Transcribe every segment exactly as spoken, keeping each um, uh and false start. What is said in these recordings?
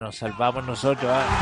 Nos salvamos nosotros, ¿eh?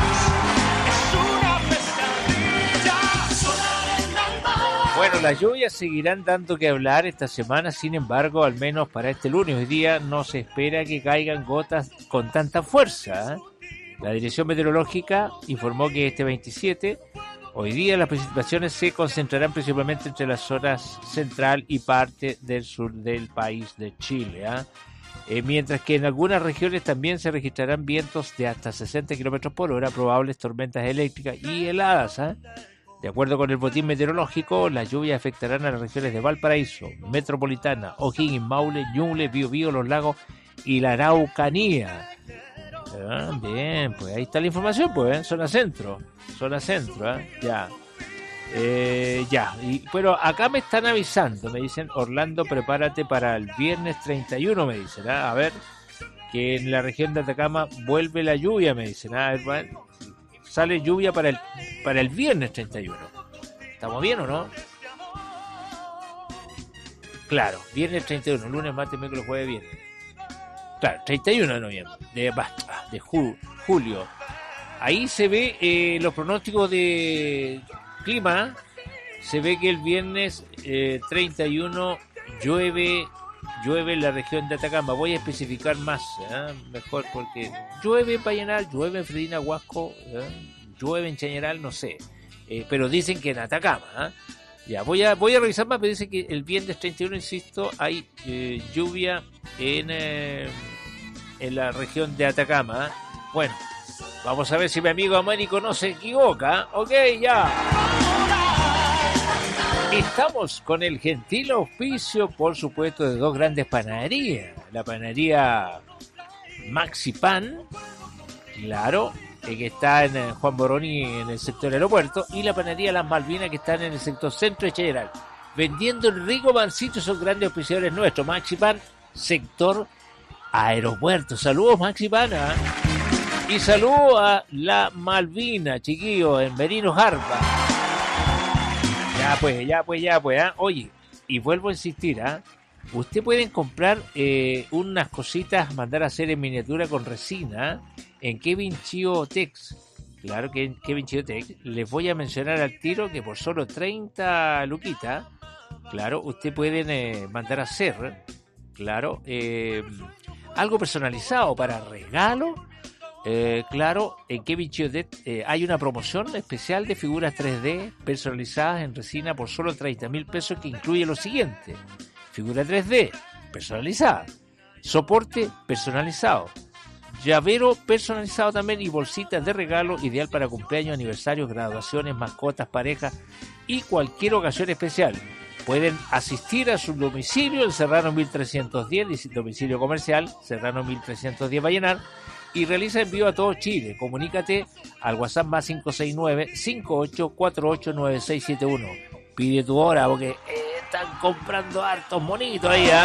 Bueno, las lluvias seguirán dando que hablar esta semana, sin embargo, al menos para este lunes, hoy día, no se espera que caigan gotas con tanta fuerza, ¿eh? La Dirección Meteorológica informó que este veintisiete, hoy día las precipitaciones se concentrarán principalmente entre las zonas central y parte del sur del país de Chile, ¿eh? Eh, mientras que en algunas regiones también se registrarán vientos de hasta sesenta kilómetros por hora, probables tormentas eléctricas y heladas, ¿eh? De acuerdo con el boletín meteorológico, las lluvias afectarán a las regiones de Valparaíso, Metropolitana, O'Higgins, Maule, Ñuble, Biobío, Los Lagos y la Araucanía. Ah, bien, pues ahí está la información, pues, ¿eh? Zona centro, zona centro, ¿eh? Ya. Eh, ya, y, pero acá me están avisando, me dicen, Orlando, prepárate para el viernes treinta y uno, me dicen, ¿eh? A ver, que en la región de Atacama vuelve la lluvia, me dicen, a ver, bueno, sale lluvia para el para el viernes treinta y uno. ¿Estamos bien o no? Claro, viernes treinta y uno, lunes, martes, miércoles, jueves, viernes. Claro, treinta y uno de noviembre, de, de ju, julio. Ahí se ve eh, los pronósticos de clima. Se ve que el viernes eh, treinta y uno llueve, llueve en la región de Atacama. Voy a especificar más, ¿eh? Mejor, porque llueve en Vallenar, llueve en Fredina, Huasco, ¿eh? Llueve en Chañaral, no sé. Eh, pero dicen que en Atacama, ¿eh? Ya, voy a voy a revisar más, pero dice que el viernes treinta y uno, insisto, hay eh, lluvia en, eh, en la región de Atacama, ¿eh? Bueno, vamos a ver si mi amigo Américo no se equivoca. Ok, ya. Estamos con el gentil auspicio, por supuesto, de dos grandes panaderías. La panadería Maxi Pan, claro, que está en Juan Boroni, en el sector aeropuerto, y la panadería Las Malvinas, que están en el sector centro de Chañaral, vendiendo el rico pancito. Son grandes auspiciadores nuestros. Maxi Pan, sector aeropuerto. Saludos, Maxi Pan, ¿eh? Y saludos a La Malvina, chiquillos, en Merino Jarpa. Ya pues, ya pues, ya pues, ¿eh? Oye, y vuelvo a insistir, ¿ah? ¿eh? Usted pueden comprar eh, unas cositas, mandar a hacer en miniatura con resina en Kevin Chio Tex. Claro que en Kevin Chio Tex les voy a mencionar al tiro que por solo treinta luquitas, claro, usted pueden eh, mandar a hacer, claro, eh, algo personalizado para regalo. Eh, claro, en Kevin Chio Tex eh, hay una promoción especial de figuras tres D personalizadas en resina por solo treinta mil pesos, que incluye lo siguiente: figura tres D personalizada, soporte personalizado, llavero personalizado también, y bolsitas de regalo ideal para cumpleaños, aniversarios, graduaciones, mascotas, parejas y cualquier ocasión especial. Pueden asistir a su domicilio en Serrano mil trescientos diez, domicilio comercial, Serrano mil trescientos diez Vallenar, y realiza envío a todo Chile. Comunícate al WhatsApp más cinco seis nueve, cinco ocho cuatro ocho, nueve seis siete uno. Pide tu hora porque eh, están comprando hartos monitos ahí, ¿eh?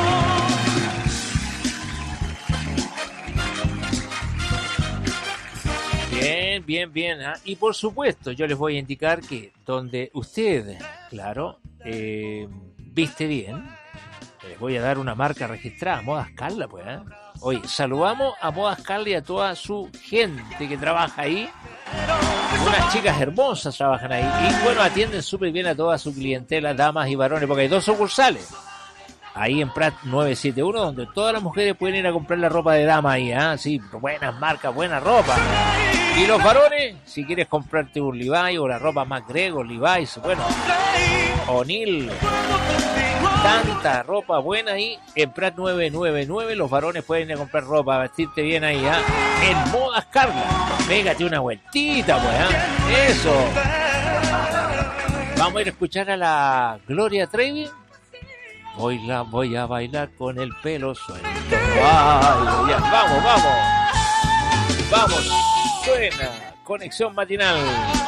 Bien, bien, bien, ¿eh? Y por supuesto yo les voy a indicar que donde usted, claro, eh, viste bien, les voy a dar una marca registrada, Modas Carla, pues, ¿eh? Oye, saludamos a Modas Carla y a toda su gente que trabaja ahí. Unas chicas hermosas trabajan ahí y, bueno, atienden súper bien a toda su clientela, damas y varones, porque hay dos sucursales ahí en Prat novecientos setenta y uno, donde todas las mujeres pueden ir a comprar la ropa de dama ahí, ¿eh? Sí, buenas marcas, buena ropa. Y los varones, si quieres comprarte un Levi's o la ropa más Grego, Levi's, bueno, O'Neill, tanta ropa buena ahí en Prat novecientos noventa y nueve. Los varones pueden ir a comprar ropa, vestirte bien ahí, ¿eh? En Modas Carla. Pégate una vueltita, pues, ¿eh? Eso. Vamos a ir a escuchar a la Gloria Trevi. Hoy la voy a bailar con el pelo suelto. Ay, ya. Vamos, vamos. Vamos, suena Conexión Matinal.